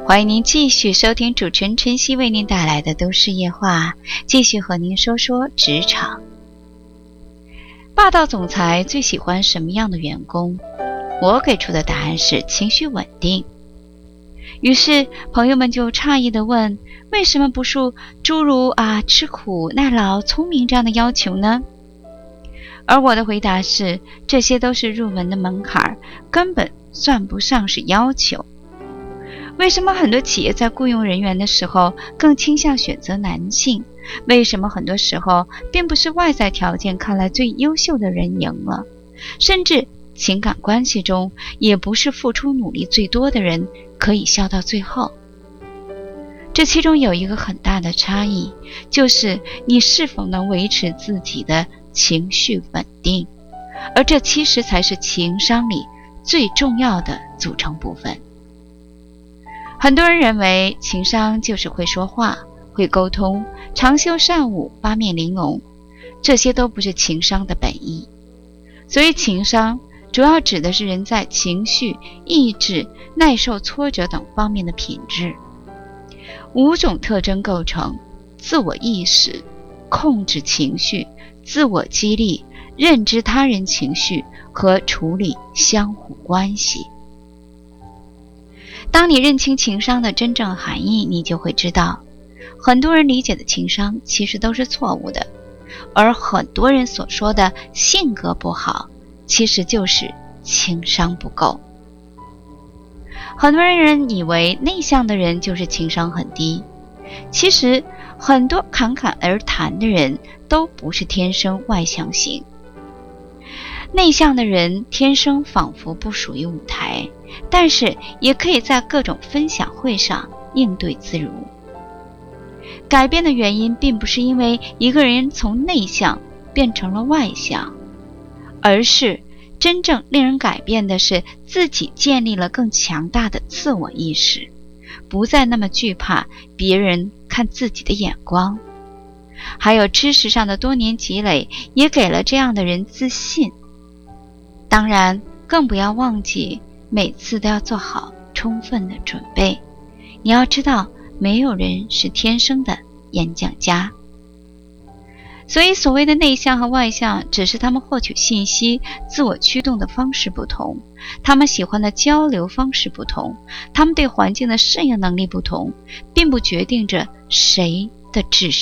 欢迎您继续收听主持人晨曦为您带来的都市夜话，继续和您说说职场。霸道总裁最喜欢什么样的员工？我给出的答案是情绪稳定。于是朋友们就诧异地问，为什么不是诸如吃苦耐劳聪明这样的要求呢？而我的回答是，这些都是入门的门槛，根本算不上是要求。为什么很多企业在雇佣人员的时候更倾向选择男性？为什么很多时候并不是外在条件看来最优秀的人赢了，甚至情感关系中也不是付出努力最多的人可以笑到最后？这其中有一个很大的差异，就是你是否能维持自己的情绪稳定，而这其实才是情商里最重要的组成部分。很多人认为情商就是会说话、会沟通、长袖善舞、八面玲珑，这些都不是情商的本意。所以情商主要指的是人在情绪、意志、耐受挫折等方面的品质。5种特征构成：自我意识、控制情绪、自我激励、认知他人情绪和处理相互关系。当你认清情商的真正含义，你就会知道，很多人理解的情商其实都是错误的，而很多人所说的性格不好，其实就是情商不够。很多人以为内向的人就是情商很低，其实很多侃侃而谈的人都不是天生外向型。内向的人天生仿佛不属于舞台，但是也可以在各种分享会上应对自如。改变的原因并不是因为一个人从内向变成了外向，而是真正令人改变的是自己建立了更强大的自我意识，不再那么惧怕别人看自己的眼光。还有知识上的多年积累也给了这样的人自信。当然，更不要忘记每次都要做好充分的准备。你要知道，没有人是天生的演讲家。所以所谓的内向和外向，只是他们获取信息、自我驱动的方式不同，他们喜欢的交流方式不同，他们对环境的适应能力不同，并不决定着谁的智